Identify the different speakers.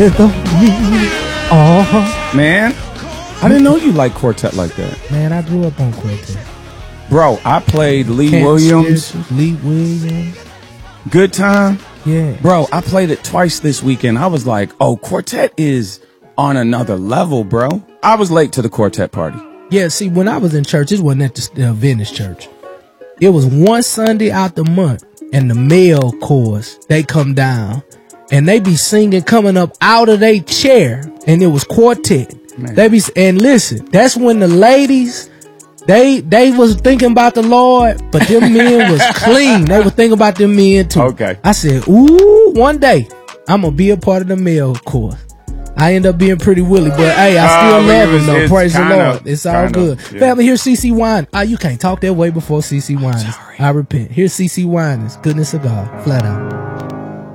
Speaker 1: strength of me. Oh,
Speaker 2: man, I didn't know you liked quartet like that.
Speaker 1: Man, I grew up on quartet.
Speaker 2: Bro, I played Lee Williams.
Speaker 1: Lee Williams.
Speaker 2: Good Time.
Speaker 1: Yeah.
Speaker 2: Bro, I played it twice this weekend. I was like, oh, quartet is on another level, bro. I was late to the quartet party.
Speaker 1: Yeah, see, when I was in church, it wasn't at the Adventist church. It was one Sunday out the month, and the male chorus, they come down, and they be singing coming up out of their chair, and it was quartet. Man. They be, and listen, that's when the ladies, they was thinking about the Lord, but them men was clean. They was thinking about them men too.
Speaker 2: Okay.
Speaker 1: I said, ooh, one day I'm gonna be a part of the male chorus. I end up being pretty willy, but hey, I still love him though. Praise the Lord. It's all good. Yeah. Family, here's CeCe Winans. You can't talk that way before CeCe Winans. I repent. Here's CeCe Winans. Goodness of God. Flat out.